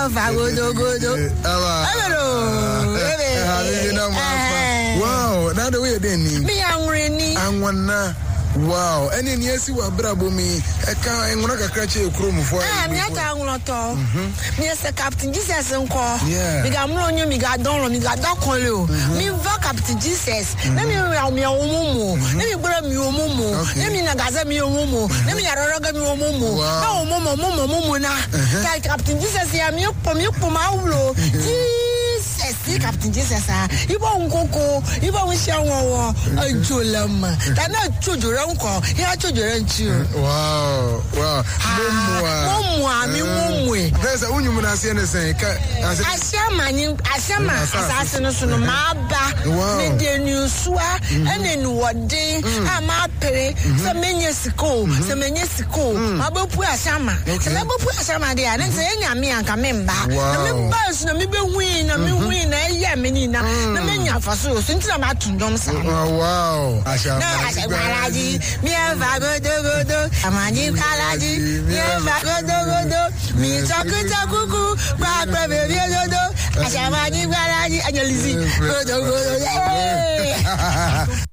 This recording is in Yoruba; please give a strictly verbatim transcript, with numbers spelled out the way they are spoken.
va godo godo. Hello. Wow, now the way they need. Me angry ni. Angwana. Wow, any niesi wa brabo mi eka enwona kakra che ekrom fo. Ah, me ata anwlo to. Me se Captain Jesus nko. Yeah. Me ga mlo nyu me ga don lo me ga don kon le. Me va Captain Jesus. Na me ya me omumu. Na me gbara me omumu. Na me na gaza me omumu. Na me ya roroga me omumu. Na omumu omumu omumu na. Ka Captain Jesus ya me pom me pom awlo. See Captain Jesus ah ibo nkoko ibo nsia won ajolama ta na chojore nko ya chojore nchi wow wow momwa momwa mi momwe pesa unyum na se ne sen ka asiama ni asiama asase no so no maaba me de nusua ene ni wode ama pere se menye siko se menye siko mabopu asiama se mabopu asiama de ane se enya me anka memba na me ba so na me be hui na me hui na yeah menina na menya faso so ntina ma tundom sa wow asha kalaji mi eva godo godo amani kalaji mi eva godo godo mi chaku chakuku ba ba be godo asha mani kalaji anyalizi godo godo